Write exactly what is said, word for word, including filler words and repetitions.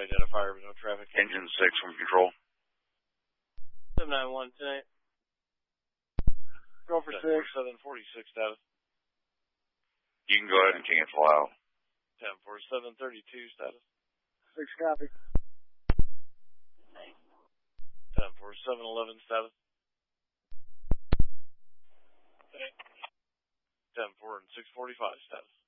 identifier, but no traffic. Engine six from control. seven nine one tonight. Go for six. seven forty-six status. You can go ahead and cancel out. ten four seven thirty-two status. Six copy. ten four seven eleven status. ten four and six forty-five status.